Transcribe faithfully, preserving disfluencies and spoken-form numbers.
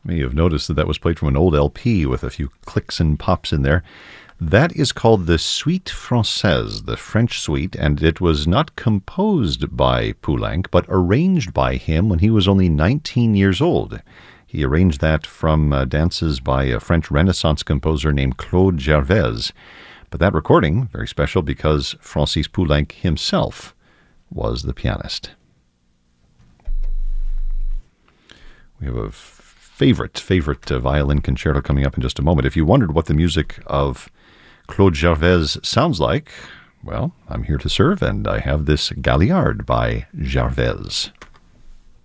You may have noticed that that was played from an old L P with a few clicks and pops in there. That is called the Suite Française, the French suite, and it was not composed by Poulenc, but arranged by him when he was only nineteen years old. He arranged that from uh, dances by a French Renaissance composer named Claude Gervais. But that recording, very special because Francis Poulenc himself was the pianist. We have a favorite, favorite uh, violin concerto coming up in just a moment. If you wondered what the music of Claude Gervais sounds like, well, I'm here to serve, and I have this Galliard by Gervais.